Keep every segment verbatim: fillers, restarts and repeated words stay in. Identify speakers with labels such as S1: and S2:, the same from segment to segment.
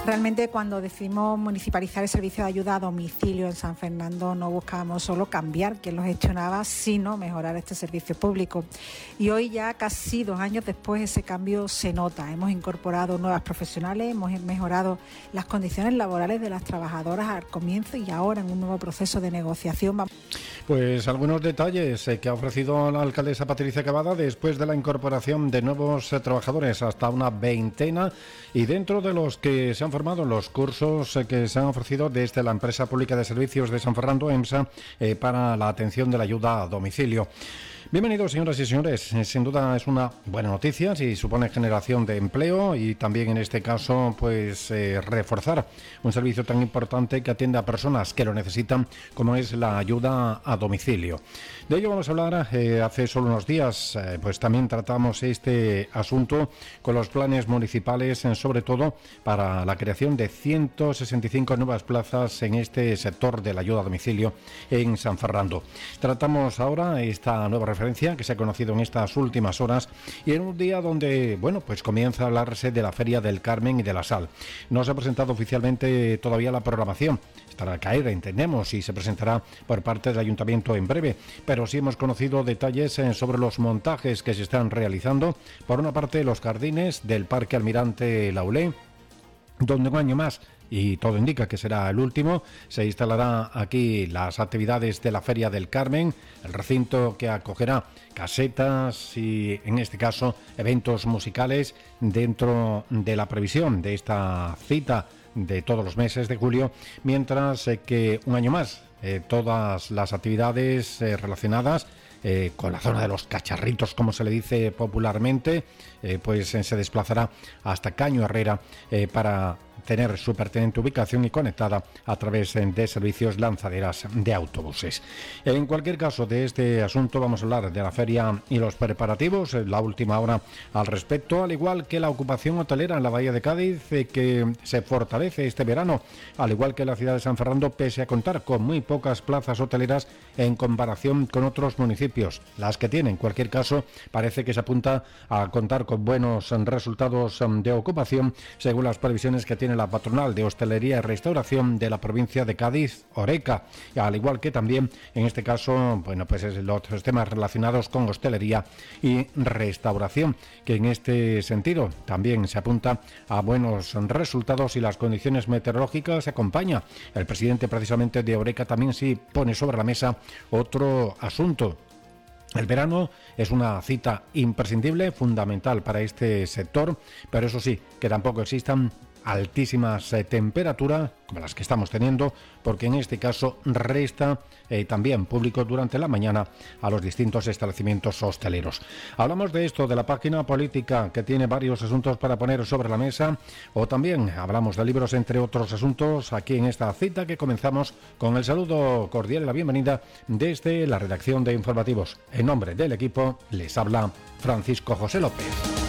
S1: Realmente cuando decidimos municipalizar el servicio de ayuda a domicilio en San Fernando no buscábamos solo cambiar quien lo gestionaba, sino mejorar este servicio público. Y hoy ya casi dos años después ese cambio se nota. Hemos incorporado nuevas profesionales, hemos mejorado las condiciones laborales de las trabajadoras al comienzo y ahora en un nuevo proceso de negociación.
S2: Pues algunos detalles que ha ofrecido la alcaldesa Patricia Cavada después de la incorporación de nuevos trabajadores, hasta una veintena, y dentro de los que se han formado en los cursos que se han ofrecido desde la Empresa Pública de Servicios de San Fernando, EMSA, eh, para la atención de la ayuda a domicilio. Bienvenidos, señoras y señores. Sin duda es una buena noticia si supone generación de empleo y también en este caso pues eh, reforzar un servicio tan importante que atiende a personas que lo necesitan, como es la ayuda a domicilio. De ello vamos a hablar. Eh, hace solo unos días eh, pues también tratamos este asunto con los planes municipales, eh, sobre todo para la creación de ciento sesenta y cinco nuevas plazas en este sector de la ayuda a domicilio en San Fernando. Tratamos ahora esta nueva referencia que se ha conocido en estas últimas horas y en un día donde, bueno, pues comienza a hablarse de la Feria del Carmen y de la Sal. No se ha presentado oficialmente todavía la programación. Estará a caer, entendemos, y se presentará por parte del Ayuntamiento en breve, pero sí hemos conocido detalles sobre los montajes que se están realizando. Por una parte, los jardines del Parque Almirante Laulé, donde un año más, y todo indica que será el último, se instalará aquí las actividades de la Feria del Carmen, el recinto que acogerá casetas y, en este caso, eventos musicales dentro de la previsión de esta cita de todos los meses de julio, mientras eh, que un año más eh, todas las actividades eh, relacionadas Eh, con la zona de los cacharritos, como se le dice popularmente, eh, pues eh, se desplazará hasta Caño Herrera eh, para tener su pertinente ubicación y conectada a través eh, de servicios lanzaderas de autobuses. En cualquier caso, de este asunto vamos a hablar de la feria y los preparativos, eh, la última hora al respecto, al igual que la ocupación hotelera en la Bahía de Cádiz, eh, que se fortalece este verano, al igual que la ciudad de San Fernando, pese a contar con muy pocas plazas hoteleras en comparación con otros municipios. Las que tienen, en cualquier caso, parece que se apunta a contar con buenos resultados de ocupación, según las previsiones que tiene la patronal de hostelería y restauración de la provincia de Cádiz, Horeca, al igual que también, en este caso, bueno, pues es los temas relacionados con hostelería y restauración, que en este sentido también se apunta a buenos resultados y las condiciones meteorológicas se acompañan. El presidente precisamente de Horeca también sí pone sobre la mesa otro asunto. El verano es una cita imprescindible, fundamental para este sector, pero eso sí, que tampoco existan altísimas eh, temperaturas como las que estamos teniendo, porque en este caso resta eh, también público durante la mañana a los distintos establecimientos hosteleros. Hablamos de esto, de la página política, que tiene varios asuntos para poner sobre la mesa, o también hablamos de libros, entre otros asuntos, aquí en esta cita que comenzamos con el saludo cordial y la bienvenida desde la redacción de Informativos. En nombre del equipo les habla Francisco José López.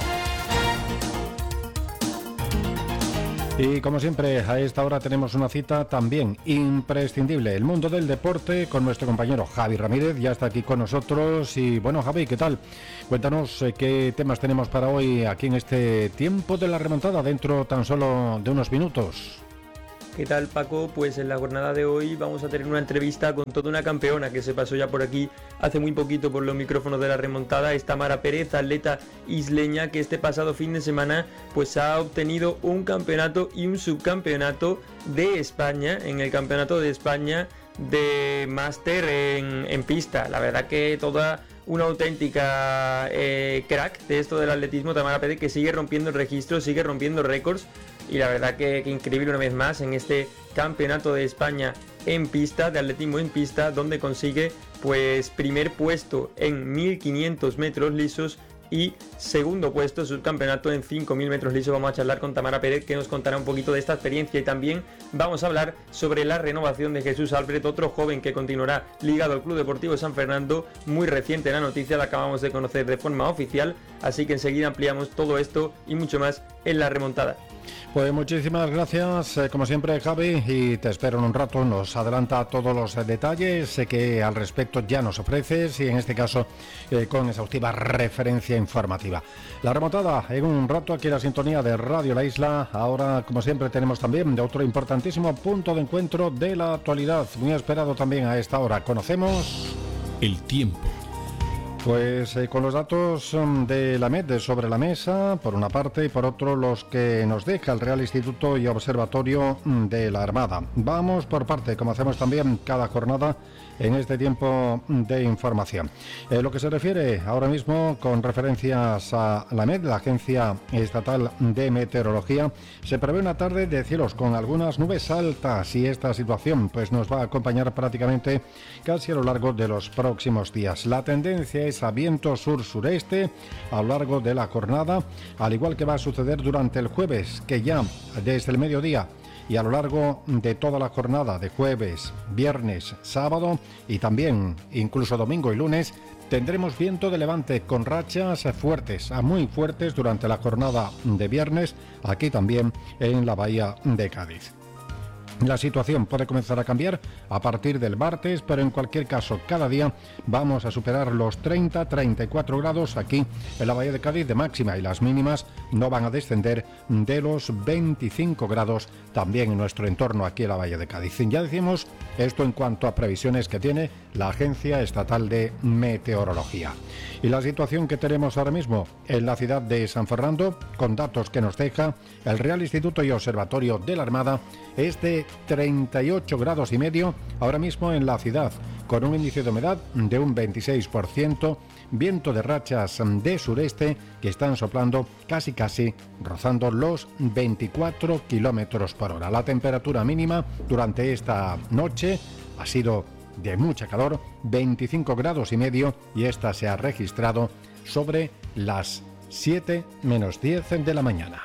S2: Y como siempre, a esta hora tenemos una cita también imprescindible, el mundo del deporte, con nuestro compañero Javi Ramírez. Ya está aquí con nosotros. Y bueno, Javi, ¿qué tal? Cuéntanos eh, qué temas tenemos para hoy aquí en este tiempo de la remontada, dentro tan solo de unos minutos.
S3: ¿Qué tal, Paco? Pues en la jornada de hoy vamos a tener una entrevista con toda una campeona que se pasó ya por aquí hace muy poquito por los micrófonos de la remontada. Es Tamara Pérez, atleta isleña, que este pasado fin de semana pues ha obtenido un campeonato y un subcampeonato de España en el Campeonato de España de máster en, en pista. La verdad que toda una auténtica eh, crack de esto del atletismo, Tamara Pérez, que sigue rompiendo el registro, sigue rompiendo récords. Y la verdad que, que increíble una vez más en este Campeonato de España en pista, de atletismo en pista, donde consigue pues primer puesto en mil quinientos metros lisos y segundo puesto subcampeonato en cinco mil metros lisos. Vamos a charlar con Tamara Pérez, que nos contará un poquito de esta experiencia, y también vamos a hablar sobre la renovación de Jesús Albert, otro joven que continuará ligado al Club Deportivo San Fernando. Muy reciente la noticia, la acabamos de conocer de forma oficial, así que enseguida ampliamos todo esto y mucho más en la remontada.
S2: Pues muchísimas gracias, eh, como siempre, Javi, y te espero en un rato. Nos adelanta todos los eh, detalles eh, que al respecto ya nos ofreces, y en este caso eh, con exhaustiva referencia informativa. La remontada en un rato aquí en la sintonía de Radio La Isla. Ahora, como siempre, tenemos también otro importantísimo punto de encuentro de la actualidad, muy esperado también a esta hora. Conocemos
S4: el tiempo.
S2: Pues eh, con los datos um, de la M E D sobre la mesa, por una parte, y por otro los que nos deja el Real Instituto y Observatorio de la Armada. Vamos por parte, como hacemos también cada jornada en este tiempo de información. Eh, lo que se refiere ahora mismo con referencias a la M E D, la Agencia Estatal de Meteorología, se prevé una tarde de cielos con algunas nubes altas, y esta situación pues nos va a acompañar prácticamente casi a lo largo de los próximos días. La tendencia es a viento sur-sureste a lo largo de la jornada, al igual que va a suceder durante el jueves, que ya desde el mediodía y a lo largo de toda la jornada de jueves, viernes, sábado y también incluso domingo y lunes, tendremos viento de levante con rachas fuertes a muy fuertes durante la jornada de viernes, aquí también en la bahía de Cádiz. La situación puede comenzar a cambiar a partir del martes, pero en cualquier caso, cada día vamos a superar los treinta a treinta y cuatro grados aquí en la bahía de Cádiz de máxima, y las mínimas no van a descender de los veinticinco grados también en nuestro entorno aquí en la bahía de Cádiz. Ya decimos esto en cuanto a previsiones que tiene la Agencia Estatal de Meteorología. Y la situación que tenemos ahora mismo en la ciudad de San Fernando, con datos que nos deja el Real Instituto y Observatorio de la Armada, es de treinta y ocho grados y medio ahora mismo en la ciudad, con un índice de humedad de un veintiséis por ciento, viento de rachas de sureste que están soplando casi casi rozando los veinticuatro kilómetros por hora. La temperatura mínima durante esta noche ha sido de mucha calor, veinticinco grados y medio, y esta se ha registrado sobre las siete menos diez de la mañana.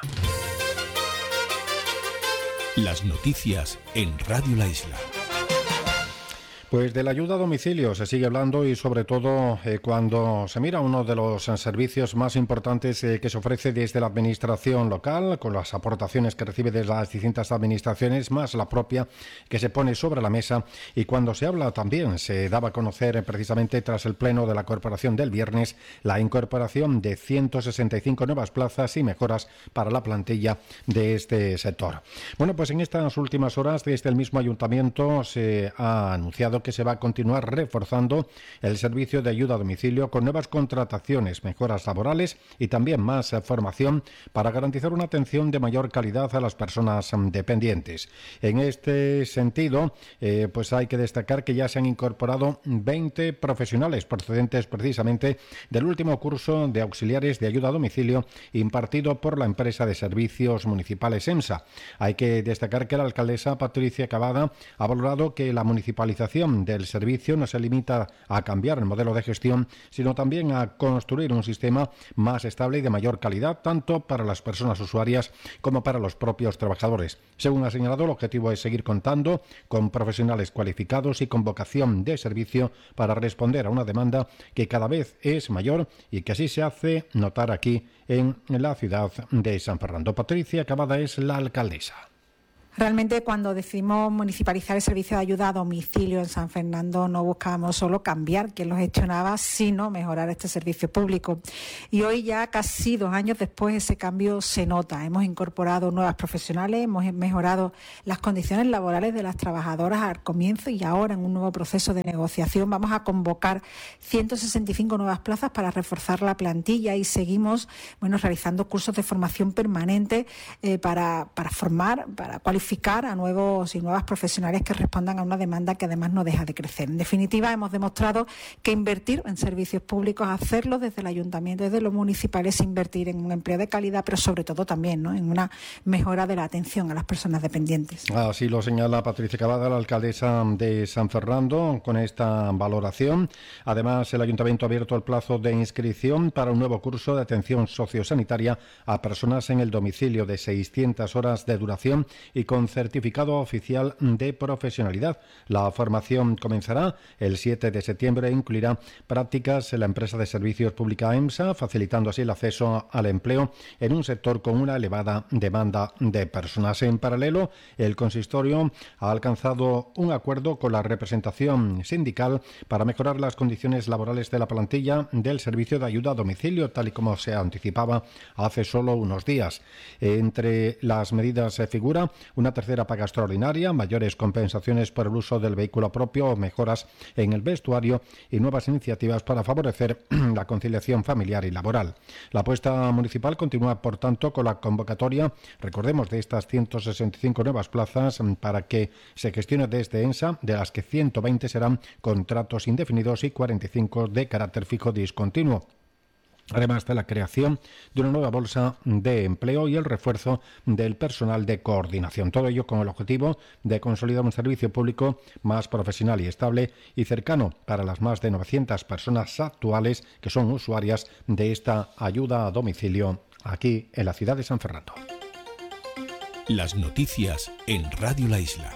S4: Las noticias en Radio La Isla.
S2: Pues de la ayuda a domicilio se sigue hablando, y sobre todo eh, cuando se mira uno de los eh, servicios más importantes eh, que se ofrece desde la administración local, con las aportaciones que recibe desde las distintas administraciones, más la propia que se pone sobre la mesa. Y cuando se habla también, se daba a conocer eh, precisamente tras el pleno de la corporación del viernes, la incorporación de ciento sesenta y cinco nuevas plazas y mejoras para la plantilla de este sector. Bueno, pues en estas últimas horas desde el mismo ayuntamiento se ha anunciado que se va a continuar reforzando el servicio de ayuda a domicilio con nuevas contrataciones, mejoras laborales y también más formación para garantizar una atención de mayor calidad a las personas dependientes. En este sentido, eh, pues hay que destacar que ya se han incorporado veinte profesionales procedentes precisamente del último curso de auxiliares de ayuda a domicilio impartido por la empresa de servicios municipales EMSA. Hay que destacar que la alcaldesa Patricia Cavada ha valorado que la municipalización del servicio no se limita a cambiar el modelo de gestión, sino también a construir un sistema más estable y de mayor calidad, tanto para las personas usuarias como para los propios trabajadores. Según ha señalado, el objetivo es seguir contando con profesionales cualificados y con vocación de servicio para responder a una demanda que cada vez es mayor y que así se hace notar aquí en la ciudad de San Fernando. Patricia Cavada es la alcaldesa.
S1: Realmente, cuando decidimos municipalizar el servicio de ayuda a domicilio en San Fernando, no buscábamos solo cambiar quien lo gestionaba, sino mejorar este servicio público. Y hoy, ya casi dos años después, ese cambio se nota. Hemos incorporado nuevas profesionales, hemos mejorado las condiciones laborales de las trabajadoras al comienzo, y ahora en un nuevo proceso de negociación vamos a convocar ciento sesenta y cinco nuevas plazas para reforzar la plantilla, y seguimos bueno, realizando cursos de formación permanente eh, para, para formar, para cualificar a nuevos y nuevas profesionales que respondan a una demanda que además no deja de crecer. En definitiva, hemos demostrado que invertir en servicios públicos, hacerlo desde el ayuntamiento, desde lo municipal, es invertir en un empleo de calidad, pero sobre todo también, ¿no?, en una mejora de la atención a las personas dependientes.
S2: Así lo señala Patricia Cavada, la alcaldesa de San Fernando, con esta valoración. Además, el ayuntamiento ha abierto el plazo de inscripción para un nuevo curso de atención sociosanitaria a personas en el domicilio de seiscientas horas de duración y con con certificado oficial de profesionalidad. La formación comenzará el siete de septiembre e incluirá prácticas en la empresa de servicios pública EMSA, facilitando así el acceso al empleo en un sector con una elevada demanda de personas. En paralelo, el consistorio ha alcanzado un acuerdo con la representación sindical para mejorar las condiciones laborales de la plantilla del servicio de ayuda a domicilio, tal y como se anticipaba hace solo unos días. Entre las medidas se figura una tercera paga extraordinaria, mayores compensaciones por el uso del vehículo propio, mejoras en el vestuario y nuevas iniciativas para favorecer la conciliación familiar y laboral. La apuesta municipal continúa, por tanto, con la convocatoria, recordemos, de estas ciento sesenta y cinco nuevas plazas para que se gestione desde EMSA, de las que ciento veinte serán contratos indefinidos y cuarenta y cinco de carácter fijo discontinuo. Además de la creación de una nueva bolsa de empleo y el refuerzo del personal de coordinación. Todo ello con el objetivo de consolidar un servicio público más profesional y estable y cercano para las más de novecientas personas actuales que son usuarias de esta ayuda a domicilio aquí en la ciudad de San Fernando.
S4: Las noticias en Radio La Isla.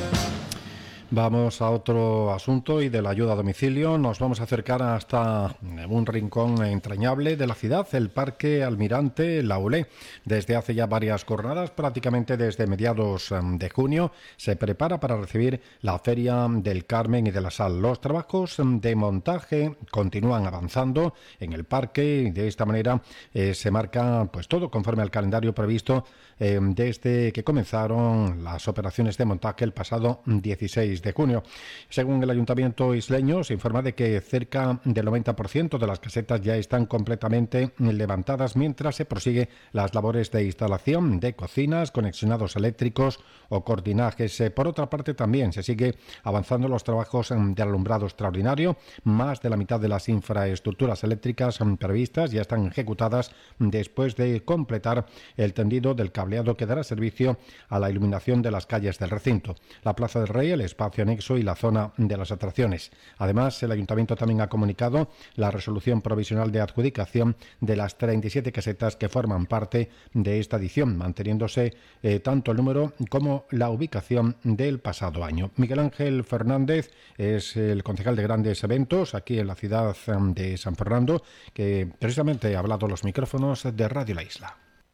S2: Vamos a otro asunto y de la ayuda a domicilio. Nos vamos a acercar hasta un rincón entrañable de la ciudad, el Parque Almirante Laulé. Desde hace ya varias jornadas, prácticamente desde mediados de junio, se prepara para recibir la Feria del Carmen y de la Sal. Los trabajos de montaje continúan avanzando en el parque y de esta manera eh, se marca pues todo conforme al calendario previsto eh, desde que comenzaron las operaciones de montaje el pasado dieciséis de junio. Según el Ayuntamiento isleño, se informa de que cerca del noventa por ciento de las casetas ya están completamente levantadas, mientras se prosigue las labores de instalación de cocinas, conexionados eléctricos o cortinajes. Por otra parte, también se sigue avanzando los trabajos de alumbrado extraordinario. Más de la mitad de las infraestructuras eléctricas previstas ya están ejecutadas después de completar el tendido del cableado que dará servicio a la iluminación de las calles del recinto. La Plaza del Rey, el espacio anexo y la zona de las atracciones. Además, el Ayuntamiento también ha comunicado la resolución provisional de adjudicación de las treinta y siete casetas que forman parte de esta edición, manteniéndose eh, tanto el número como la ubicación del pasado año. Miguel Ángel Fernández es el concejal de grandes eventos aquí en la ciudad de San Fernando, que precisamente ha hablado a los micrófonos de Radio La Isla.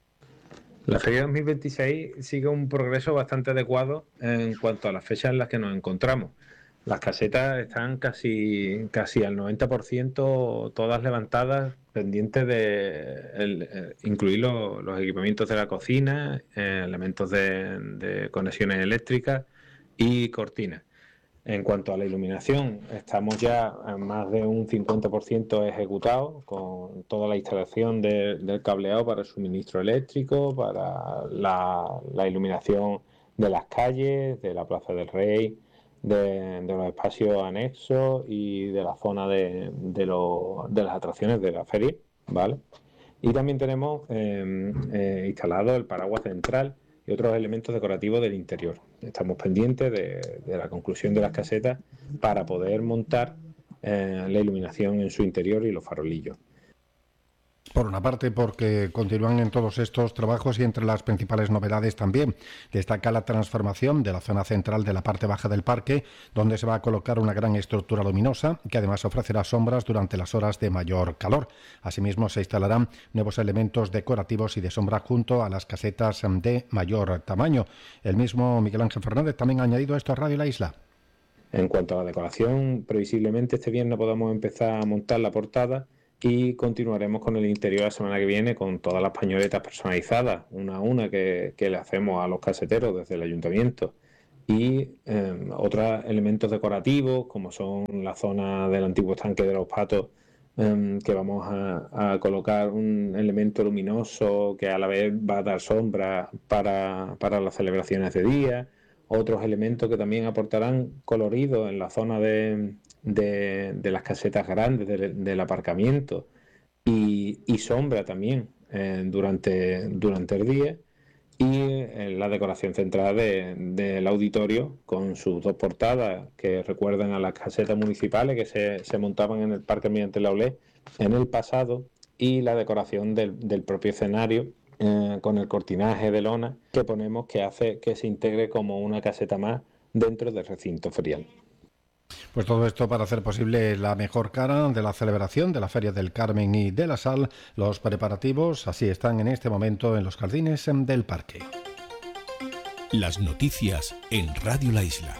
S5: La Feria dos mil veintiséis sigue un progreso bastante adecuado en cuanto a las fechas en las que nos encontramos. Las casetas están casi, casi al noventa por ciento todas levantadas, pendientes de el, eh, incluir los, los equipamientos de la cocina, eh, elementos de, de conexiones eléctricas y cortinas. En cuanto a la iluminación, estamos ya en más de un cincuenta por ciento ejecutado con toda la instalación de, del cableado para el suministro eléctrico, para la, la iluminación de las calles, de la Plaza del Rey, de, de los espacios anexos y de la zona de, de, lo, de las atracciones de la feria, ¿vale? Y también tenemos eh, eh, instalado el paraguas central y otros elementos decorativos del interior. Estamos pendientes de, de la conclusión de las casetas para poder montar eh, la iluminación en su interior y los farolillos.
S2: Por una parte, porque continúan en todos estos trabajos y entre las principales novedades también destaca la transformación de la zona central de la parte baja del parque, donde se va a colocar una gran estructura luminosa que además ofrecerá sombras durante las horas de mayor calor. Asimismo, se instalarán nuevos elementos decorativos y de sombra junto a las casetas de mayor tamaño. El mismo Miguel Ángel Fernández también ha añadido esto a Radio La Isla.
S5: En cuanto a la decoración, previsiblemente este viernes podamos empezar a montar la portada y continuaremos con el interior la semana que viene con todas las pañoletas personalizadas, una a una que, que le hacemos a los caseteros desde el ayuntamiento. Y eh, otros elementos decorativos, como son la zona del antiguo estanque de los patos, eh, que vamos a, a colocar un elemento luminoso que a la vez va a dar sombra para, para las celebraciones de día. Otros elementos que también aportarán colorido en la zona de... De, de las casetas grandes de, del aparcamiento y, y sombra también eh, durante, durante el día y eh, la decoración central de, del auditorio con sus dos portadas que recuerdan a las casetas municipales que se, se montaban en el Parque Almirante Laulé en el pasado y la decoración del, del propio escenario eh, con el cortinaje de lona que ponemos, que hace que se integre como una caseta más dentro del recinto ferial.
S2: Pues todo esto para hacer posible la mejor cara de la celebración de la Feria del Carmen y de la Sal. Los preparativos así están en este momento en los jardines del parque.
S4: Las noticias en Radio La Isla.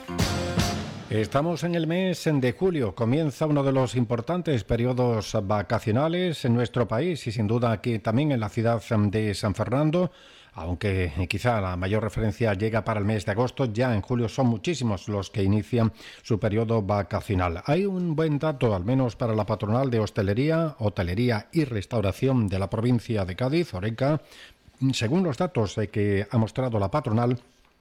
S2: Estamos en el mes de julio, comienza uno de los importantes periodos vacacionales en nuestro país y sin duda aquí también en la ciudad de San Fernando, aunque quizá la mayor referencia llega para el mes de agosto. Ya en julio son muchísimos los que inician su periodo vacacional. Hay un buen dato, al menos para la patronal de hostelería, hotelería y restauración de la provincia de Cádiz, Horeca. Según los datos que ha mostrado la patronal,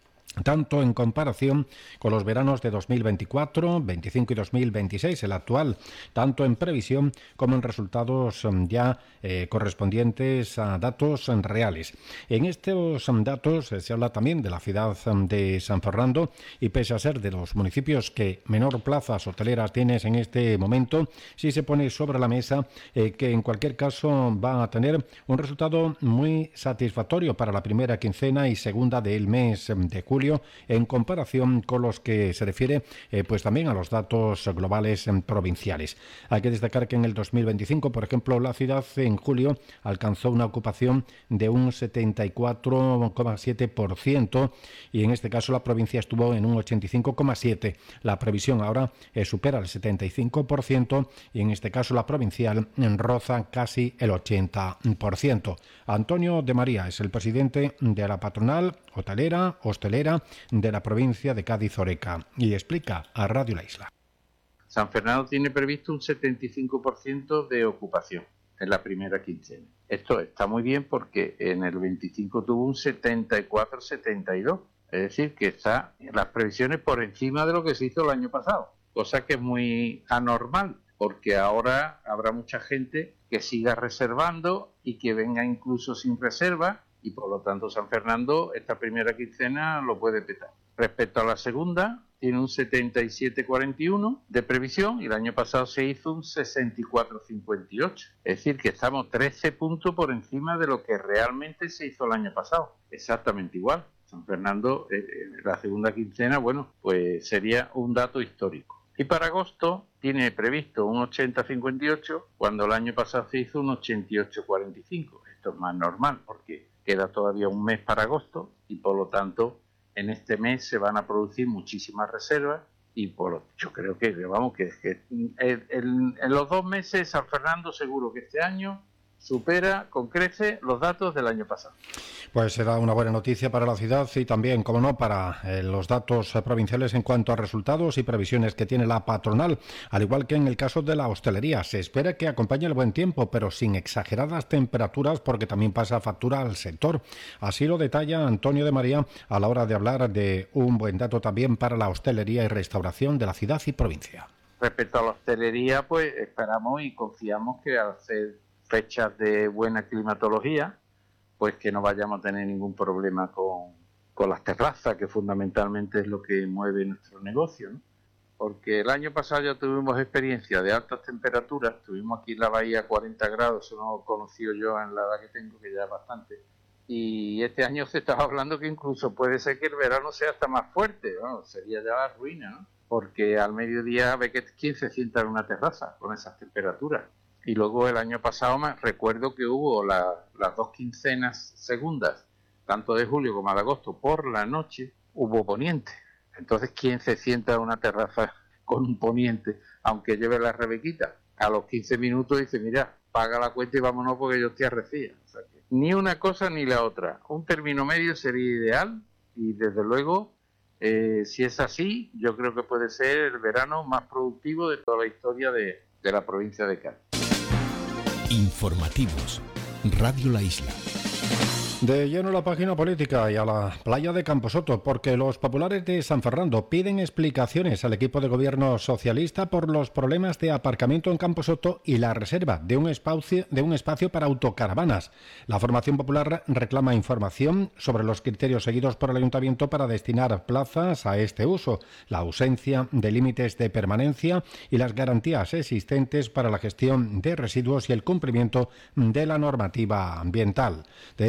S2: tanto en comparación con los veranos de dos mil veinticuatro, veinticinco y dos mil veintiséis, el actual, tanto en previsión como en resultados ya eh, correspondientes a datos reales. En estos datos eh, se habla también de la ciudad de San Fernando y pese a ser de los municipios que menor plazas hoteleras tienes en este momento, sí se pone sobre la mesa eh, que en cualquier caso va a tener un resultado muy satisfactorio para la primera quincena y segunda del mes de julio, en comparación con los que se refiere eh, pues también a los datos globales eh, provinciales. Hay que destacar que en el dos mil veinticinco, por ejemplo, la ciudad en julio alcanzó una ocupación de un setenta y cuatro coma siete por ciento y en este caso la provincia estuvo en un ochenta y cinco coma siete por ciento. La previsión ahora eh, supera el setenta y cinco por ciento y en este caso la provincial roza casi el ochenta por ciento. Antonio de María es el presidente de la patronal hotelera, hostelera de la provincia de Cádiz Horeca y explica a Radio La Isla.
S6: San Fernando tiene previsto un setenta y cinco por ciento de ocupación en la primera quincena. Esto está muy bien porque en el veinticinco tuvo un setenta y cuatro setenta y dos, es decir, que está en las previsiones por encima de lo que se hizo el año pasado, cosa que es muy anormal porque ahora habrá mucha gente que siga reservando y que venga incluso sin reserva, y por lo tanto San Fernando esta primera quincena lo puede petar. Respecto a la segunda, tiene un setenta y siete cuarenta y uno de previsión y el año pasado se hizo un sesenta y cuatro cincuenta y ocho. Es decir, que estamos trece puntos por encima de lo que realmente se hizo el año pasado. Exactamente igual. San Fernando, eh, la segunda quincena, bueno, pues sería un dato histórico. Y para agosto tiene previsto un ochenta cincuenta y ocho cuando el año pasado se hizo un ochenta y ocho cuarenta y cinco. Esto es más normal porque queda todavía un mes para agosto y por lo tanto en este mes se van a producir muchísimas reservas y por lo, yo creo que vamos que, que en, en, en los dos meses San Fernando seguro que este año supera con crece los datos del año pasado.
S2: Pues será una buena noticia para la ciudad y también, como no, para eh, los datos eh, provinciales en cuanto a resultados y previsiones que tiene la patronal, al igual que en el caso de la hostelería. Se espera que acompañe el buen tiempo, pero sin exageradas temperaturas porque también pasa factura al sector. Así lo detalla Antonio de María a la hora de hablar de un buen dato también para la hostelería y restauración de la ciudad y provincia.
S6: Respecto a la hostelería, pues esperamos y confiamos que al ser fechas de buena climatología, pues que no vayamos a tener ningún problema con, con las terrazas, que fundamentalmente es lo que mueve nuestro negocio, ¿no? Porque el año pasado ya tuvimos experiencia de altas temperaturas, tuvimos aquí en la bahía cuarenta grados, eso no lo he conocido yo en la edad que tengo, que ya es bastante, y este año se estaba hablando que incluso puede ser que el verano sea hasta más fuerte, ¿no? Sería ya la ruina, ¿no? Porque al mediodía ve que quién se sienta en una terraza con esas temperaturas. Y luego el año pasado me recuerdo que hubo la, las dos quincenas segundas, tanto de julio como de agosto, por la noche, hubo poniente. Entonces, ¿quién se sienta en una terraza con un poniente, aunque lleve la rebequita? A los quince minutos dice, mira, paga la cuenta y vámonos porque yo estoy arrecía. O sea que ni una cosa ni la otra. Un término medio sería ideal y desde luego, eh, si es así, yo creo que puede ser el verano más productivo de toda la historia de, de la provincia de Cádiz.
S4: Informativos. Radio La Isla.
S2: De lleno a la página política y a la playa de Camposoto, porque los populares de San Fernando piden explicaciones al equipo de gobierno socialista por los problemas de aparcamiento en Camposoto y la reserva de un espacio, de un espacio para autocaravanas. La formación popular reclama información sobre los criterios seguidos por el ayuntamiento para destinar plazas a este uso, la ausencia de límites de permanencia y las garantías existentes para la gestión de residuos y el cumplimiento de la normativa ambiental. De esta manera,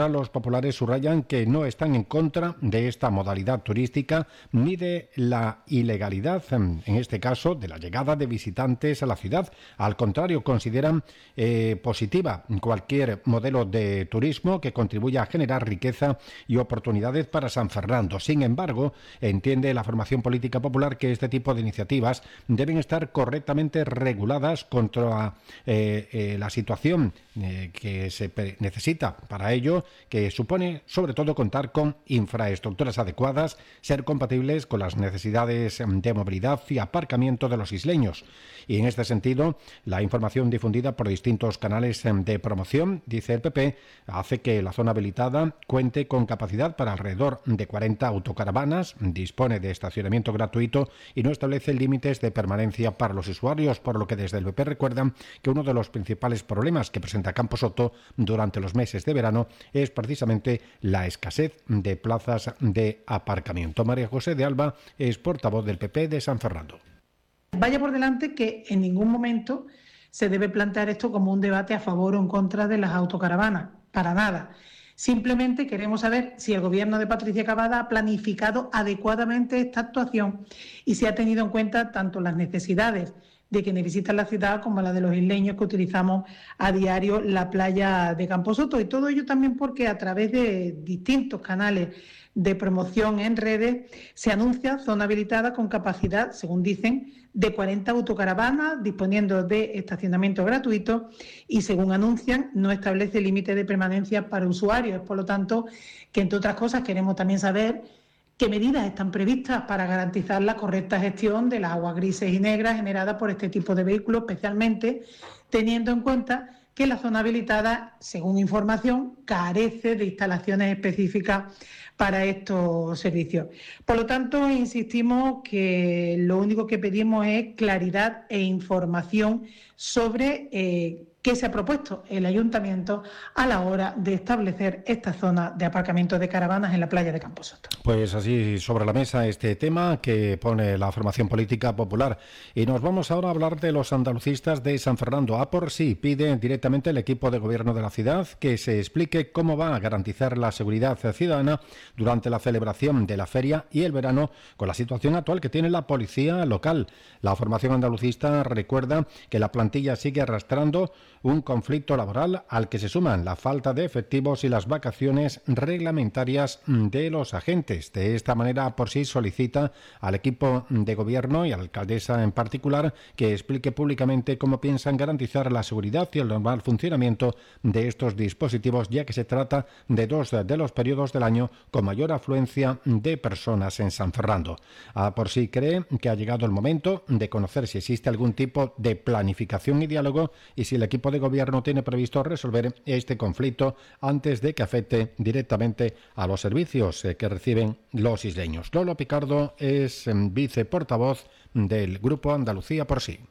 S2: Rivera, los populares subrayan que no están en contra de esta modalidad turística ni de la ilegalidad, en este caso, de la llegada de visitantes a la ciudad. Al contrario, consideran eh, positiva cualquier modelo de turismo que contribuya a generar riqueza y oportunidades para San Fernando. Sin embargo, entiende la formación política popular que este tipo de iniciativas deben estar correctamente reguladas contra eh, eh, la situación eh, que se necesita para ello, que supone sobre todo contar con infraestructuras adecuadas, ser compatibles con las necesidades de movilidad y aparcamiento de los isleños. Y en este sentido, la información difundida por distintos canales de promoción, dice el P P, hace que la zona habilitada cuente con capacidad para alrededor de cuarenta autocaravanas, dispone de estacionamiento gratuito y no establece límites de permanencia para los usuarios, por lo que desde el P P recuerdan que uno de los principales problemas que presenta Camposoto durante los meses de verano es precisamente la escasez de plazas de aparcamiento. María José de Alba es portavoz del P P de San Fernando.
S7: Vaya por delante que en ningún momento se debe plantear esto como un debate a favor o en contra de las autocaravanas, para nada. Simplemente queremos saber si el Gobierno de Patricia Cavada ha planificado adecuadamente esta actuación y si ha tenido en cuenta tanto las necesidades de quienes visitan la ciudad como la de los isleños que utilizamos a diario la playa de Camposoto. Y todo ello también porque a través de distintos canales de promoción en redes se anuncia zona habilitada con capacidad, según dicen, de cuarenta autocaravanas, disponiendo de estacionamiento gratuito y, según anuncian, no establece límite de permanencia para usuarios. Por lo tanto, que entre otras cosas queremos también saber qué medidas están previstas para garantizar la correcta gestión de las aguas grises y negras generadas por este tipo de vehículos, especialmente teniendo en cuenta que la zona habilitada, según información, carece de instalaciones específicas para estos servicios. Por lo tanto, insistimos que lo único que pedimos es claridad e información sobre eh, qué se ha propuesto el Ayuntamiento a la hora de establecer esta zona de aparcamiento de caravanas en la playa de Camposoto.
S2: Pues así sobre la mesa este tema que pone la formación política popular. Y nos vamos ahora a hablar de los andalucistas de San Fernando. A por sí pide directamente el equipo de gobierno de la ciudad que se explique cómo va a garantizar la seguridad ciudadana durante la celebración de la feria y el verano con la situación actual que tiene la policía local. La formación andalucista recuerda que la plantilla sigue arrastrando un conflicto laboral al que se suman la falta de efectivos y las vacaciones reglamentarias de los agentes. De esta manera, por sí solicita al equipo de gobierno y a la alcaldesa en particular que explique públicamente cómo piensan garantizar la seguridad y el normal funcionamiento de estos dispositivos, ya que se trata de dos de los periodos del año con mayor afluencia de personas en San Fernando. A por sí cree que ha llegado el momento de conocer si existe algún tipo de planificación y diálogo y si el equipo de gobierno tiene previsto resolver este conflicto antes de que afecte directamente a los servicios que reciben los isleños. Lolo Picardo es viceportavoz del Grupo Andalucía por sí.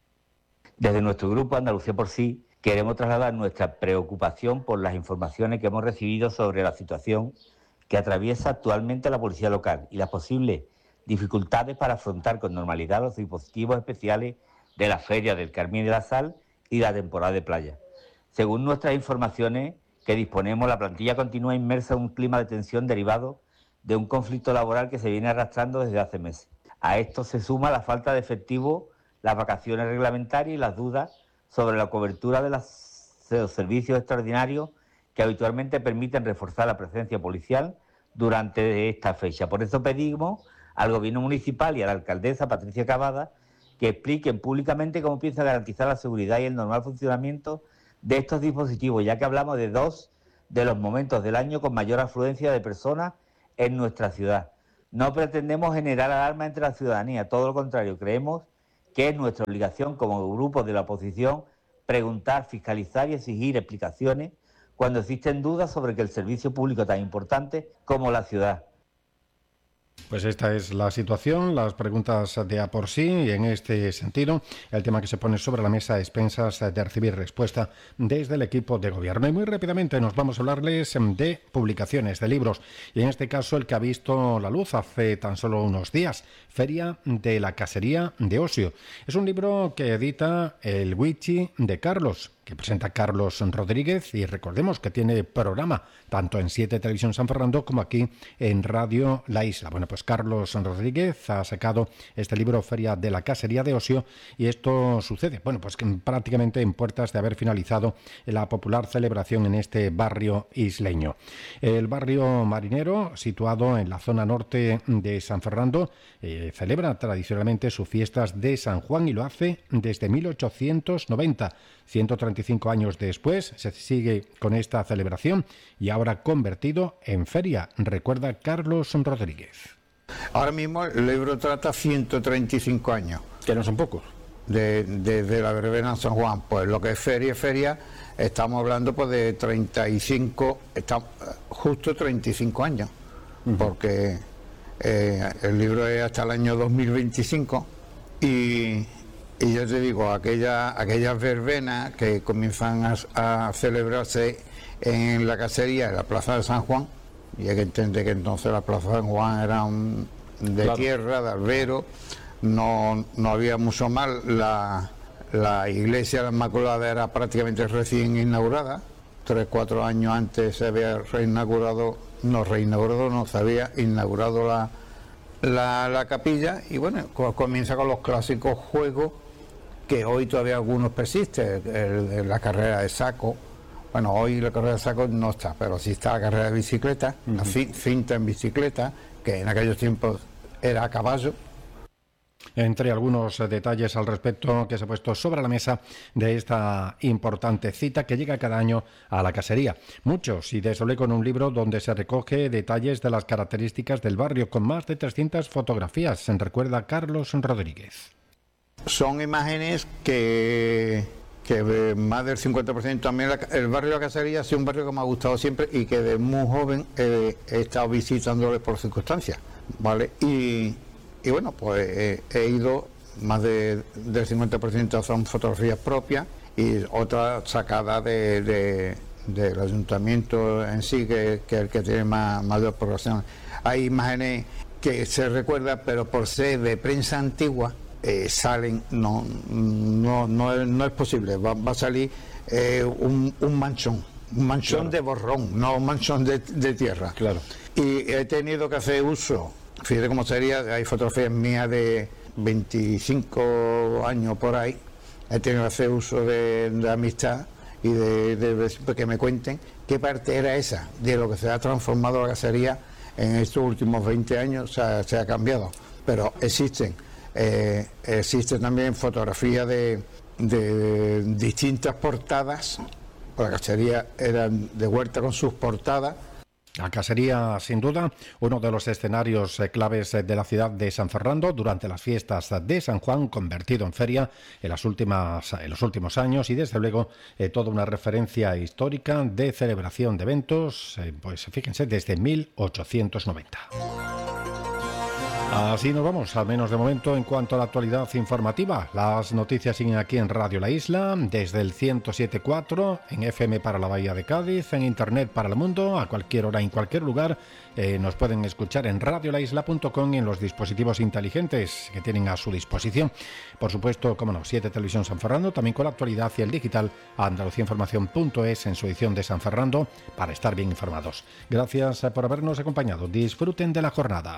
S8: Desde nuestro Grupo Andalucía por sí queremos trasladar nuestra preocupación por las informaciones que hemos recibido sobre la situación que atraviesa actualmente la policía local y las posibles dificultades para afrontar con normalidad los dispositivos especiales de la Feria del Carmín y de la Sal y la temporada de playa. Según nuestras informaciones que disponemos, la plantilla continúa inmersa en un clima de tensión derivado de un conflicto laboral que se viene arrastrando desde hace meses. A esto se suma la falta de efectivo, las vacaciones reglamentarias y las dudas sobre la cobertura de, las, de los servicios extraordinarios que habitualmente permiten reforzar la presencia policial durante esta fecha. Por eso pedimos al Gobierno municipal y a la alcaldesa Patricia Cavada que expliquen públicamente cómo piensa garantizar la seguridad y el normal funcionamiento de estos dispositivos, ya que hablamos de dos de los momentos del año con mayor afluencia de personas en nuestra ciudad. No pretendemos generar alarma entre la ciudadanía, todo lo contrario, creemos que es nuestra obligación como grupo de la oposición preguntar, fiscalizar y exigir explicaciones cuando existen dudas sobre que el servicio público tan importante como la ciudad.
S2: Pues esta es la situación, las preguntas de a por sí, y en este sentido el tema que se pone sobre la mesa a expensas de recibir respuesta desde el equipo de gobierno. Y muy rápidamente nos vamos a hablarles de publicaciones, de libros, y en este caso el que ha visto la luz hace tan solo unos días, Feria de la Casería de Osio. Es un libro que edita el Wichi de Carlos, que presenta Carlos Rodríguez, y recordemos que tiene programa tanto en siete Televisión San Fernando como aquí en Radio La Isla. Bueno, pues Carlos Rodríguez ha sacado este libro Feria de la Casería de Ocio, y esto sucede, bueno, pues que prácticamente en puertas de haber finalizado la popular celebración en este barrio isleño. El barrio marinero, situado en la zona norte de San Fernando, eh, celebra tradicionalmente sus fiestas de San Juan, y lo hace desde mil ochocientos noventa. ciento treinta y cinco años después se sigue con esta celebración, y ahora convertido en feria, recuerda Carlos Rodríguez.
S9: Ahora mismo el libro trata ciento treinta y cinco años.
S2: Que no son pocos.
S9: Desde de, de la verbena San Juan, pues lo que es feria, feria, estamos hablando pues de treinta y cinco, está, justo treinta y cinco años, uh-huh. porque eh, el libro es hasta el año dos mil veinticinco, y, y yo te digo, aquella, aquellas verbenas que comienzan a, a celebrarse en la casería, en la plaza de San Juan, y hay que entender que entonces la plaza de San Juan era un, de claro. tierra, de albero, no, no había mucho mal, la, la iglesia de la Inmaculada era prácticamente recién inaugurada, tres, cuatro años antes se había reinaugurado, no reinaugurado, no, se había inaugurado la, la, la capilla, y bueno, comienza con los clásicos juegos que hoy todavía algunos persisten, el, el, la carrera de saco. Bueno, hoy la carrera de saco no está, pero sí está la carrera de bicicleta, uh-huh. la cinta en bicicleta, que en aquellos tiempos era a caballo.
S2: Entre algunos detalles al respecto que se ha puesto sobre la mesa de esta importante cita que llega cada año a la casería. Muchos, y desde luego con un libro donde se recoge detalles de las características del barrio, con más de trescientas fotografías, se recuerda Carlos Rodríguez.
S9: Son imágenes que... que más del cincuenta por ciento también la, el barrio de la Casería ha sido un barrio que me ha gustado siempre, y que de muy joven eh, he estado visitándole por circunstancias, ¿vale? Y, y bueno, pues eh, he ido, más de, del cincuenta por ciento son fotografías propias, y otras sacadas de, de, del ayuntamiento en sí, que, que es el que tiene más, mayor población. Hay imágenes que se recuerdan, pero por ser de prensa antigua, Eh, salen, no, no, no, es, no es posible, va, va a salir eh, un, un manchón, un manchón claro. de borrón, no un manchón de, de tierra.
S2: Claro.
S9: Y he tenido que hacer uso, fíjate cómo sería, hay fotografías mías de veinticinco años por ahí, he tenido que hacer uso de, de amistad y de, de, de que me cuenten qué parte era esa de lo que se ha transformado la casería en estos últimos veinte años, o sea, se ha cambiado, pero existen. Eh, existe también fotografía de, de, de distintas portadas. La casería era de Huerta con sus portadas.
S2: La casería, sin duda, uno de los escenarios eh, claves eh, de la ciudad de San Fernando durante las fiestas de San Juan, convertido en feria en, las últimas, en los últimos años, y desde luego eh, toda una referencia histórica de celebración de eventos, eh, pues fíjense, desde mil ochocientos noventa. Así nos vamos, al menos de momento, en cuanto a la actualidad informativa. Las noticias siguen aquí en Radio La Isla, desde el ciento siete punto cuatro, en F M para la Bahía de Cádiz, en Internet para el mundo, a cualquier hora, en cualquier lugar. Eh, nos pueden escuchar en radio la isla punto com y en los dispositivos inteligentes que tienen a su disposición. Por supuesto, como no, siete Televisión San Fernando, también con la actualidad y el digital, andalucía información punto es en su edición de San Fernando, para estar bien informados. Gracias por habernos acompañado. Disfruten de la jornada.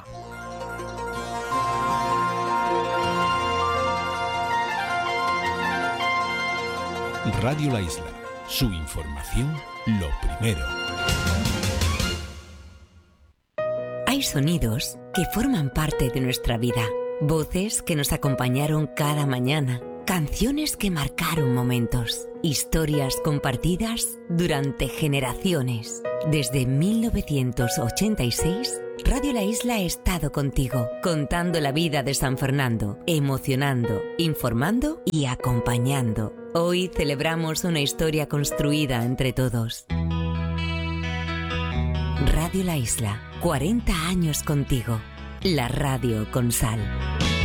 S4: Radio La Isla, su información, lo primero.
S10: Hay sonidos que forman parte de nuestra vida, voces que nos acompañaron cada mañana, canciones que marcaron momentos, historias compartidas durante generaciones. Desde mil novecientos ochenta y seis, Radio La Isla ha estado contigo, contando la vida de San Fernando, emocionando, informando y acompañando. Hoy celebramos una historia construida entre todos. Radio La Isla, cuarenta años contigo. La radio con sal.